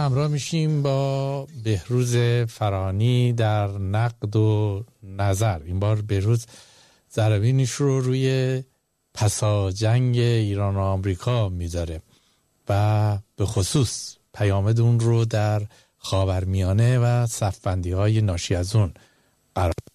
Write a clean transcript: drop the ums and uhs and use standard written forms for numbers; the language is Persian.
همراه میشیم با بهروز فرانی در نقد و نظر. این بار بهروز ضربینش رو روی پسا جنگ ایران و آمریکا میذاره و به خصوص پیامد اون رو در خاورمیانه و صفبندی های ناشی از اون قرار